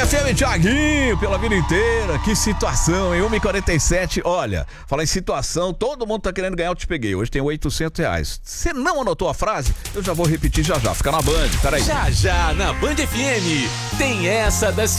FM, Thiaguinho, pela vida inteira. Que situação, hein? 1h47. Olha, falar em situação, todo mundo tá querendo ganhar o Te Peguei. Hoje tem R$800. Você não anotou a frase? Eu já vou repetir já. Fica na Band, peraí. Já, na Band FM, tem essa da